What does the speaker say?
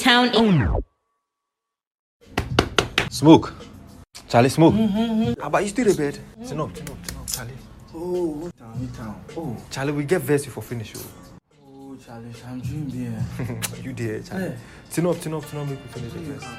Town. Smoke. Charlie, smoke. How about you still the bed? Turn up, Charlie. Oh, town. Oh, Charlie, we get verse for finish. Charlie, I'm dreaming. You did, Charlie. Hey. Turn up, make we finish the verse.